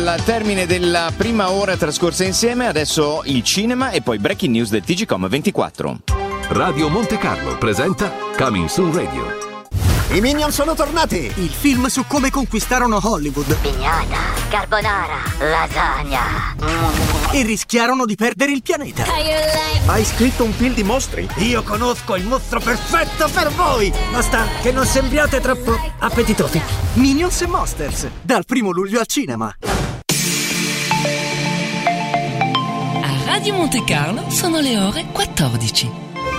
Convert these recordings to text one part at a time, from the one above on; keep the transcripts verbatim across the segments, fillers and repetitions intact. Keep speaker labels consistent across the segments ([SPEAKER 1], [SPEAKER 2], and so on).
[SPEAKER 1] al termine della prima ora trascorsa insieme, adesso il cinema e poi breaking news del T G Com ventiquattro.
[SPEAKER 2] Radio Monte Carlo presenta Coming Soon Radio.
[SPEAKER 3] I Minion sono tornati!
[SPEAKER 4] Il film su come conquistarono Hollywood.
[SPEAKER 5] Pignata, carbonara, lasagna.
[SPEAKER 4] E rischiarono di perdere il pianeta.
[SPEAKER 3] Hai scritto un film di mostri? Io conosco il mostro perfetto per voi! Basta che non sembriate troppo appetitosi.
[SPEAKER 4] Minions e Monsters, dal primo luglio al cinema.
[SPEAKER 6] A Radio Monte Carlo sono le ore quattordici.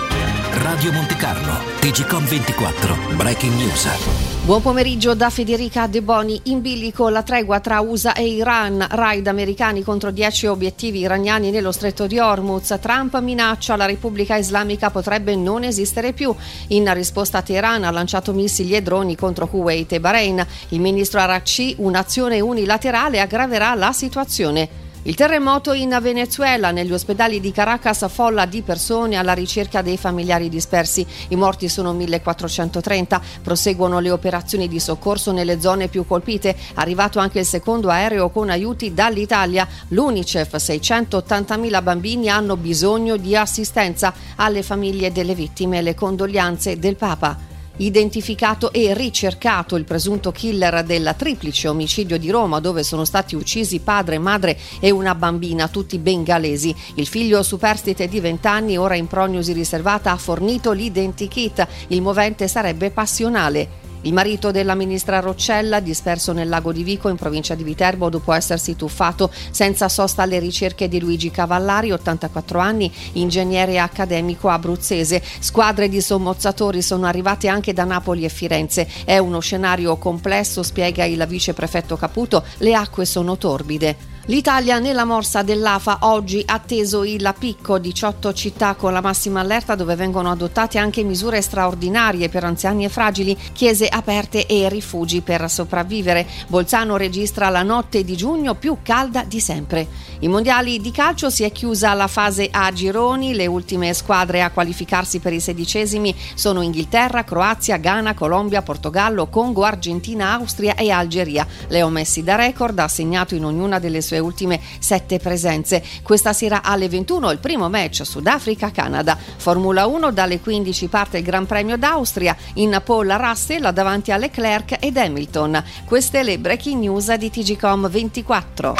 [SPEAKER 7] Radio Monte Carlo, T G Com ventiquattro, Breaking News.
[SPEAKER 8] Buon pomeriggio da Federica De Boni. In bilico la tregua tra U S A e Iran, raid americani contro dieci obiettivi iraniani nello stretto di Hormuz. Trump minaccia la Repubblica Islamica potrebbe non esistere più. In risposta Teheran ha lanciato missili e droni contro Kuwait e Bahrain. Il ministro Araghchi, un'azione unilaterale aggraverà la situazione. Il terremoto in Venezuela, negli ospedali di Caracas, folla di persone alla ricerca dei familiari dispersi. I morti sono millequattrocentotrenta. Proseguono le operazioni di soccorso nelle zone più colpite. Arrivato anche il secondo aereo con aiuti dall'Italia. L'UNICEF, seicentottantamila bambini hanno bisogno di assistenza. Alle famiglie delle vittime le condoglianze del Papa. Identificato e ricercato il presunto killer del triplice omicidio di Roma, dove sono stati uccisi padre, madre e una bambina, tutti bengalesi. Il figlio superstite di venti anni, ora in prognosi riservata, ha fornito l'identikit. Il movente sarebbe passionale. Il marito della ministra Roccella, disperso nel lago di Vico in provincia di Viterbo dopo essersi tuffato senza sosta alle ricerche di Luigi Cavallari, ottantaquattro anni, ingegnere accademico abruzzese. Squadre di sommozzatori sono arrivate anche da Napoli e Firenze. È uno scenario complesso, spiega il viceprefetto Caputo, le acque sono torbide. L'Italia nella morsa dell'A F A, oggi atteso il picco, diciotto città con la massima allerta dove vengono adottate anche misure straordinarie per anziani e fragili, chiese aperte e rifugi per sopravvivere. Bolzano registra la notte di giugno più calda di sempre. I mondiali di calcio, si è chiusa la fase a gironi, le ultime squadre a qualificarsi per i sedicesimi sono Inghilterra, Croazia, Ghana, Colombia, Portogallo, Congo, Argentina, Austria e Algeria. Leo Messi da record ha segnato in ognuna delle sue ultime sette presenze. Questa sera alle ventuno il primo match Sudafrica-Canada. Formula uno, dalle quindici parte il Gran Premio d'Austria. In pole Russell davanti a Leclerc ed Hamilton. Queste le breaking news di T G Com ventiquattro.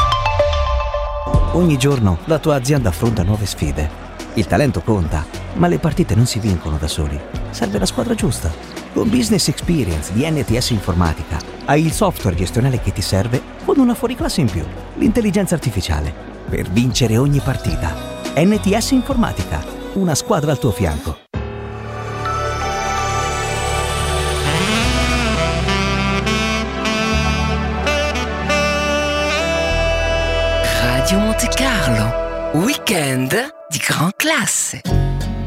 [SPEAKER 9] Ogni giorno la tua azienda affronta nuove sfide. Il talento conta, ma le partite non si vincono da soli. Serve la squadra giusta. Con Business Experience di N T S Informatica hai il software gestionale che ti serve con una fuoriclasse in più, l'intelligenza artificiale, per vincere ogni partita. N T S Informatica, una squadra al tuo fianco.
[SPEAKER 6] Radio Monte Carlo, weekend di gran classe.